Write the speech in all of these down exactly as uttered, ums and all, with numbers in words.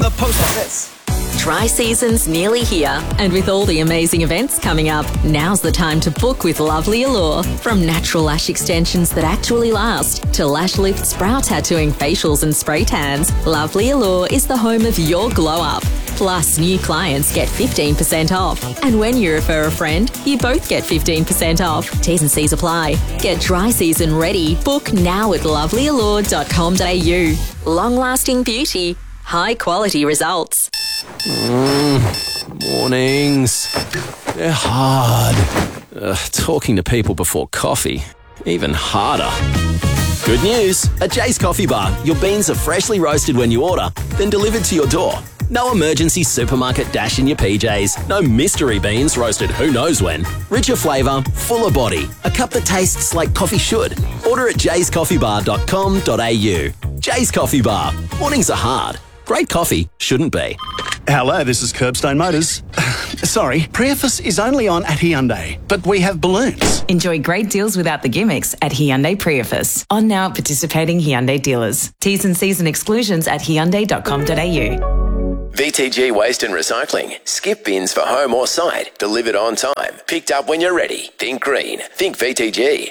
the post office. Dry season's nearly here, and with all the amazing events coming up, now's the time to book with Lovely Allure. From natural lash extensions that actually last to lash lifts, brow tattooing, facials and spray tans, Lovely Allure is the home of your glow up. Plus, new clients get fifteen percent off. And when you refer a friend, you both get fifteen percent off. T's and C's apply. Get dry season ready. Book now at lovely allure dot com dot a u. Long-lasting beauty, high-quality results. Mm, mornings. They're hard. Uh, talking to people before coffee, even harder. Good news. At Jay's Coffee Bar, your beans are freshly roasted when you order, then delivered to your door. No emergency supermarket dash in your P Js. No mystery beans roasted who knows when. Richer flavour, fuller body. A cup that tastes like coffee should. Order at jays coffee bar dot com dot a u. Jay's Coffee Bar. Mornings are hard. Great coffee shouldn't be. Hello, this is Curbstone Motors. Sorry, Priefus is only on at Hyundai, but we have balloons. Enjoy great deals without the gimmicks at Hyundai Priefus. On now at participating Hyundai dealers. T's and C's and exclusions at hyundai dot com dot a u. V T G Waste and Recycling. Skip bins for home or site. Delivered on time. Picked up when you're ready. Think green. Think V T G.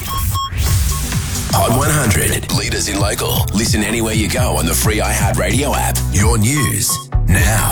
Hot one hundred. Leaders in local. Listen anywhere you go on the free iHeartRadio app. Your news now.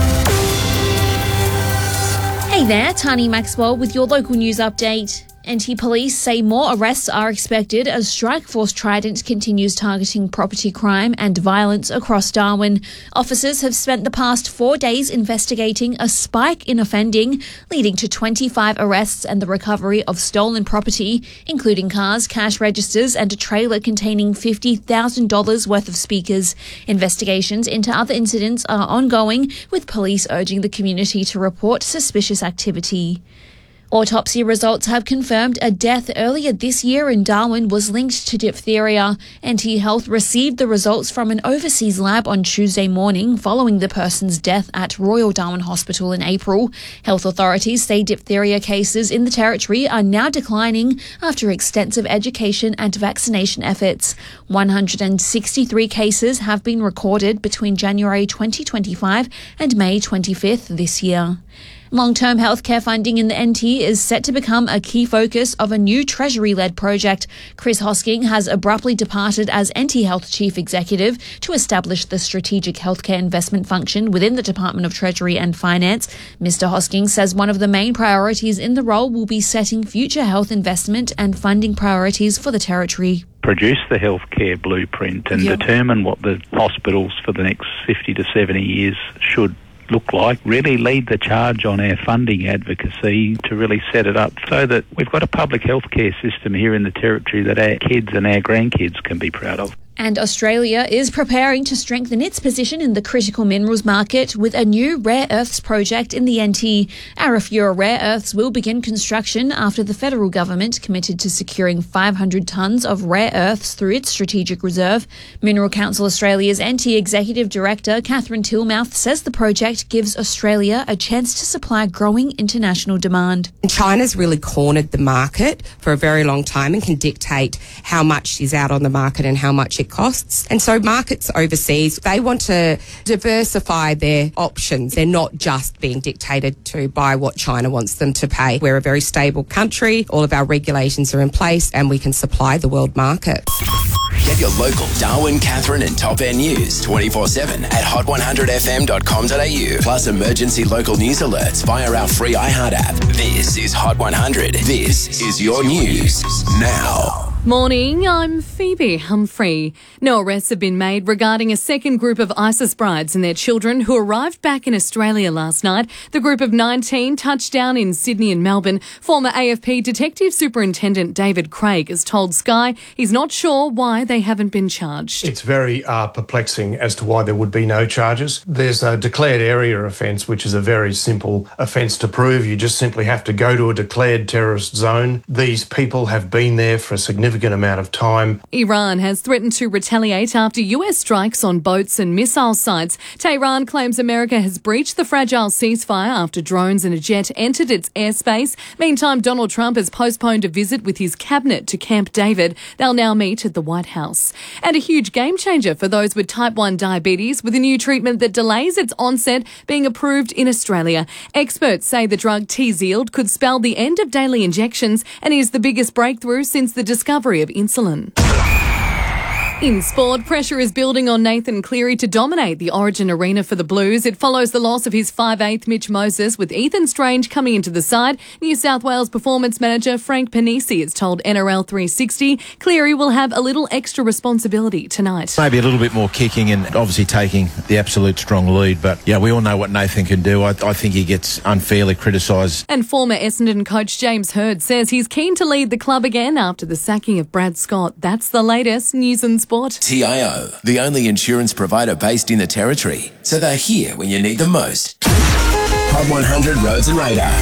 Hey there, Tani Maxwell with your local news update. N T Police say more arrests are expected as Strikeforce Trident continues targeting property crime and violence across Darwin. Officers have spent the past four days investigating a spike in offending, leading to twenty-five arrests and the recovery of stolen property, including cars, cash registers and a trailer containing fifty thousand dollars worth of speakers. Investigations into other incidents are ongoing, with police urging the community to report suspicious activity. Autopsy results have confirmed a death earlier this year in Darwin was linked to diphtheria. N T Health received the results from an overseas lab on Tuesday morning following the person's death at Royal Darwin Hospital in April. Health authorities say diphtheria cases in the territory are now declining after extensive education and vaccination efforts. one hundred sixty-three cases have been recorded between January twenty twenty-five and May twenty-fifth this year. Long-term healthcare funding in the N T is set to become a key focus of a new Treasury-led project. Chris Hosking has abruptly departed as N T Health Chief Executive to establish the strategic healthcare investment function within the Department of Treasury and Finance. Mister Hosking says one of the main priorities in the role will be setting future health investment and funding priorities for the territory. Produce the healthcare blueprint and Yep. determine what the hospitals for the next fifty to seventy years should look like, really lead the charge on our funding advocacy to really set it up so that we've got a public healthcare system here in the territory that our kids and our grandkids can be proud of. And Australia is preparing to strengthen its position in the critical minerals market with a new rare earths project in the N T. Arafura Rare Earths will begin construction after the federal government committed to securing five hundred tonnes of rare earths through its strategic reserve. Mineral Council Australia's N T Executive Director Catherine Tillmouth says the project gives Australia a chance to supply growing international demand. China's really cornered the market for a very long time and can dictate how much is out on the market and how much it costs. And so markets overseas, they want to diversify their options. They're not just being dictated to by what China wants them to pay. We're a very stable country. All of our regulations are in place and we can supply the world market. Get your local Darwin, Catherine and Top End news twenty-four seven at hot one hundred f m dot com dot a u. Plus emergency local news alerts via our free iHeart app. This is Hot one hundred. This is your news now. Morning, I'm Phoebe Humphrey. No arrests have been made regarding a second group of ISIS brides and their children who arrived back in Australia last night. The group of nineteen touched down in Sydney and Melbourne. Former A F P Detective Superintendent David Craig has told Sky he's not sure why they haven't been charged. It's very uh, perplexing as to why there would be no charges. There's a declared area offence, which is a very simple offence to prove. You just simply have to go to a declared terrorist zone. These people have been there for a significant significant amount of time. Iran has threatened to retaliate after U S strikes on boats and missile sites. Tehran claims America has breached the fragile ceasefire after drones and a jet entered its airspace. Meantime, Donald Trump has postponed a visit with his cabinet to Camp David. They'll now meet at the White House. And a huge game changer for those with type one diabetes, with a new treatment that delays its onset being approved in Australia. Experts say the drug Tzield could spell the end of daily injections and is the biggest breakthrough since the discovery of insulin. In sport, pressure is building on Nathan Cleary to dominate the Origin arena for the Blues. It follows the loss of his five eighth Mitch Moses, with Ethan Strange coming into the side. New South Wales performance manager Frank Panisi has told N R L three sixty Cleary will have a little extra responsibility tonight. Maybe a little bit more kicking and obviously taking the absolute strong lead. But, yeah, we all know what Nathan can do. I, I think he gets unfairly criticised. And former Essendon coach James Hird says he's keen to lead the club again after the sacking of Brad Scott. That's the latest news and sport. T I O, the only insurance provider based in the Territory, so they're here when you need them most. Hot one hundred Roads and Radar.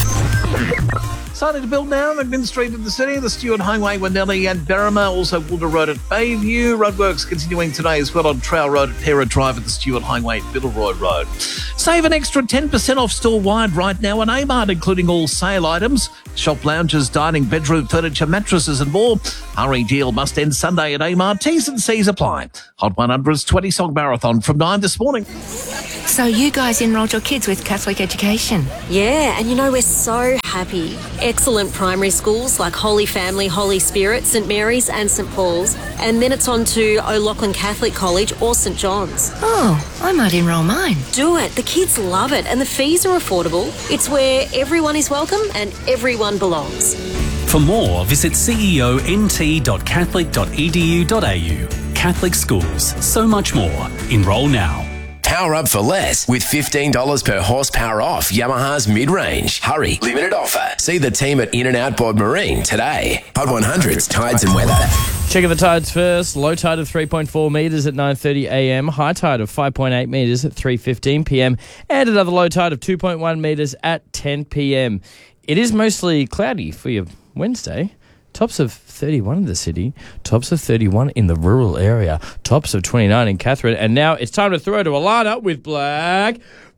Starting to build now, Macmillan Street in the city, the Stewart Highway, Wanelli and Berrima, also Woolder Road at Bayview. Roadworks continuing today as well on Trail Road at Pera Drive at the Stewart Highway, Middleroy Road. Save an extra ten percent off store-wide right now on Amart, including all sale items, shop lounges, dining, bedroom furniture, mattresses and more. Hurry deal must end Sunday at Amart. T's and C's apply. Hot one hundred's twenty-song marathon from nine this morning. So you guys enrolled your kids with Catholic education? Yeah, and you know, we're so happy. Excellent primary schools like Holy Family, Holy Spirit, St Mary's and St Paul's. And then it's on to O'Loughlin Catholic College or St John's. Oh, I might enrol mine. Do it. The kids love it and the fees are affordable. It's where everyone is welcome and everyone belongs. For more, visit c e o n t dot catholic dot e d u dot a u. Catholic schools, so much more. Enrol now. Power up for less with fifteen dollars per horsepower off Yamaha's mid-range. Hurry, limited offer. See the team at In and Out Board Marine today. Hot one hundred's Tides and Weather. Checking the tides first. Low tide of three point four metres at nine thirty a m. High tide of five point eight metres at three fifteen p m. And another low tide of two point one metres at ten p m. It is mostly cloudy for your Wednesday. Tops of thirty-one in the city, tops of thirty-one in the rural area, tops of twenty-nine in Katherine. And now it's time to throw to Alana with Black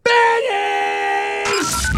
Betty!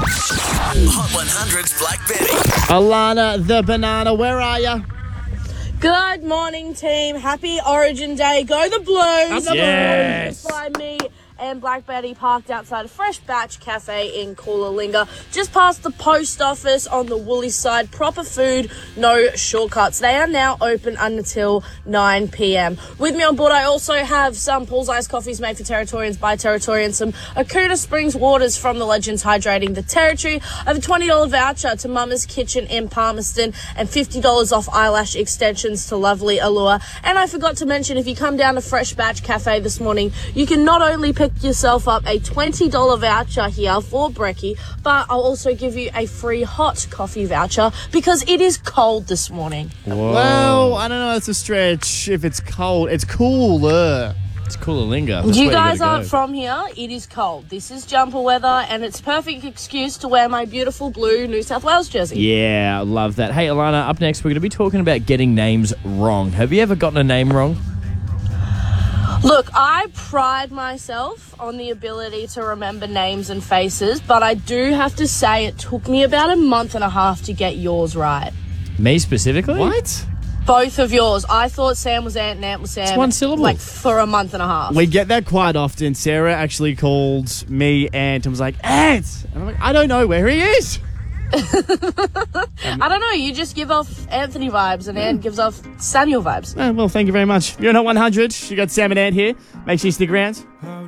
Hot one hundred's Black Betty. Alana the banana, where are you? Good morning, team. Happy Origin Day. Go the Blues. Yes. By me and Black Betty, parked outside a Fresh Batch Cafe in Coolalingga, just past the post office on the Woolly side. Proper food, no shortcuts. They are now open until nine p m. With me on board, I also have some Paul's Iced Coffees made for Territorians by Territorians, some Akuta Springs waters from the Legends hydrating the Territory. I have a twenty dollars voucher to Mama's Kitchen in Palmerston and fifty dollars off eyelash extensions to Lovely Allure. And I forgot to mention, if you come down to Fresh Batch Cafe this morning, you can not only pick yourself up a twenty dollars voucher here for brekkie, but I'll also give you a free hot coffee voucher because it is cold this morning. Whoa. Well, I don't know, it's a stretch. If it's cold, it's cooler. It's Coolalingga. That's you where guys you gotta aren't go. from here. It is cold. This is jumper weather, and it's perfect excuse to wear my beautiful blue New South Wales jersey. Yeah, I love that. Hey, Alana, up next, we're going to be talking about getting names wrong. Have you ever gotten a name wrong? Look, I pride myself on the ability to remember names and faces, but I do have to say it took me about a month and a half to get yours right. Me specifically? What? Both of yours. I thought Sam was Ant and Ant was Sam. It's one syllable. Like, for a month and a half. We get that quite often. Sarah actually called me Ant and was like, Ant! And I'm like, I don't know where he is. I don't know, you just give off Anthony vibes and Ant gives off Samuel vibes. Oh, well, thank you very much. You're not one hundred. You got Sam and Ant here. Make sure you stick around.